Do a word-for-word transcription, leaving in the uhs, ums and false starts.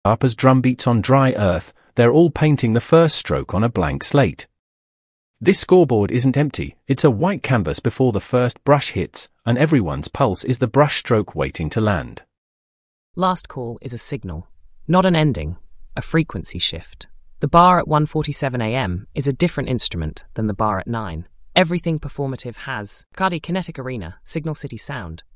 Sharp as drum beats on dry earth, they're all painting the first stroke on a blank slate. This scoreboard isn't empty, it's a white canvas before the first brush hits, and everyone's pulse is the brush stroke waiting to land. Last call is a signal, not an ending, a frequency shift. The bar at one forty-seven a m is a different instrument than the bar at nine. Everything performative has Cardi Kinetic Arena, Signal City Sound.